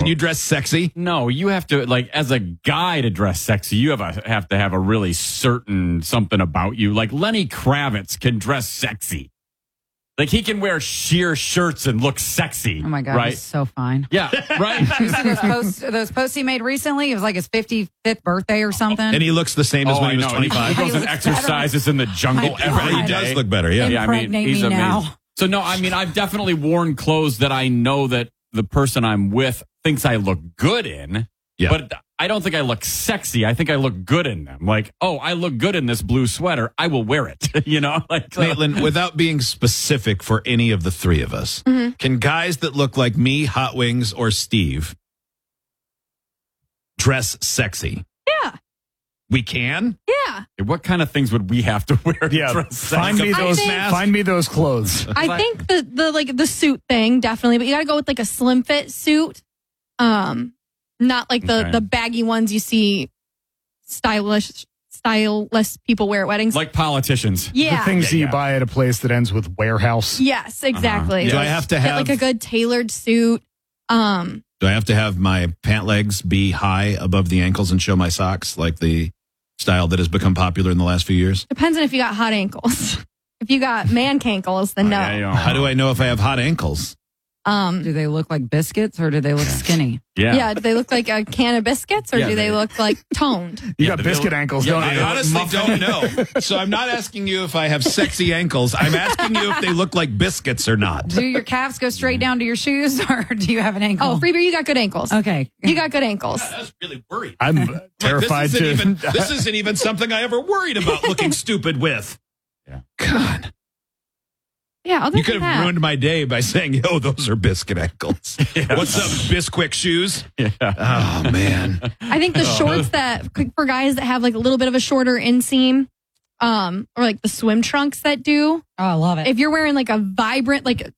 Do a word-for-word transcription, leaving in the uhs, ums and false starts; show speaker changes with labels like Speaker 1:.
Speaker 1: you dress sexy?
Speaker 2: No, you have to, like, as a guy to dress sexy, you have a, have to have a really certain something about you. Like Lenny Kravitz can dress sexy. Like he can wear sheer shirts and look sexy.
Speaker 3: Oh my God,
Speaker 2: right?
Speaker 3: he's so fine.
Speaker 2: Yeah, right.
Speaker 3: You see those posts, those posts he made recently? It was like his fifty-fifth birthday or something.
Speaker 1: And he looks the same as
Speaker 2: Oh,
Speaker 1: when
Speaker 2: I
Speaker 1: he was
Speaker 2: know.
Speaker 1: twenty-five.
Speaker 2: He goes and exercises in the jungle
Speaker 3: My
Speaker 2: every
Speaker 3: God.
Speaker 1: He
Speaker 2: day.
Speaker 1: does look better, yeah.
Speaker 2: Yeah, I mean,
Speaker 3: Impregnate
Speaker 2: he's
Speaker 3: me
Speaker 2: amazing.
Speaker 3: now.
Speaker 2: So no, I mean, I've definitely worn clothes that I know that the person I'm with thinks I look good in.
Speaker 1: Yeah.
Speaker 2: But I don't think I look sexy. I think I look good in them. Like, oh, I look good in this blue sweater. I will wear it. You know, like
Speaker 1: Maitland, without being specific for any of the three of us,
Speaker 4: Mm-hmm.
Speaker 1: can guys that look like me, Hot Wings, or Steve dress sexy?
Speaker 4: Yeah.
Speaker 1: We can?
Speaker 4: Yeah.
Speaker 2: what kind of things would we have to wear? To
Speaker 5: Yeah,
Speaker 2: dress
Speaker 5: find
Speaker 2: sexy?
Speaker 5: me
Speaker 4: I
Speaker 5: those.
Speaker 4: think-
Speaker 5: Find me those clothes.
Speaker 4: I think the the like the suit thing definitely, but you got to go with like a slim fit suit, um, not like the
Speaker 2: Okay.
Speaker 4: the baggy ones you see stylish styleless people wear at weddings.
Speaker 2: Like politicians.
Speaker 4: yeah,
Speaker 5: The things
Speaker 2: Yeah,
Speaker 5: that you
Speaker 2: yeah.
Speaker 5: buy at a place that ends with warehouse.
Speaker 4: yes, exactly.
Speaker 1: Do I have to
Speaker 4: Get
Speaker 1: have
Speaker 4: like a good tailored suit? Um,
Speaker 1: Do I have to have my pant legs be high above the ankles and show my socks like the style that has become popular in the last few years?
Speaker 4: depends on if you got hot ankles. If you got man cankles, then no.
Speaker 2: Oh, yeah, you know.
Speaker 1: How do I know if I have hot ankles?
Speaker 4: Um,
Speaker 3: Do they look like biscuits or do they look skinny?
Speaker 2: Yeah.
Speaker 4: yeah, do they look like a can of biscuits or
Speaker 2: Yeah,
Speaker 4: do they,
Speaker 2: they-
Speaker 4: look like toned?
Speaker 5: You
Speaker 2: Yeah,
Speaker 5: got
Speaker 2: they
Speaker 5: biscuit
Speaker 2: look-
Speaker 5: ankles,
Speaker 2: yeah,
Speaker 5: don't
Speaker 2: they
Speaker 5: you?
Speaker 1: I honestly
Speaker 5: Muffin.
Speaker 1: don't know. So I'm not asking you if I have sexy ankles. I'm asking you if they look like biscuits or not.
Speaker 3: Do your calves go straight down to your shoes or do you have an ankle?
Speaker 4: Oh, Freebie, you got good ankles.
Speaker 3: Okay.
Speaker 4: You got good ankles.
Speaker 1: I was really worried.
Speaker 5: I'm
Speaker 1: Like,
Speaker 5: terrified
Speaker 1: this isn't
Speaker 5: to.
Speaker 1: Even, this isn't even something I ever worried about looking stupid with.
Speaker 2: Yeah.
Speaker 1: God.
Speaker 4: Yeah, other
Speaker 1: You could
Speaker 4: than
Speaker 1: have
Speaker 4: that,
Speaker 1: ruined my day by saying, yo, those are biscuit ankles. What's up, Bisquick shoes?
Speaker 2: Yeah.
Speaker 1: Oh, man.
Speaker 4: I think the shorts that for guys that have like a little bit of a shorter inseam, um, or like the swim trunks that do.
Speaker 3: Oh, I love it.
Speaker 4: If you're wearing like a vibrant, like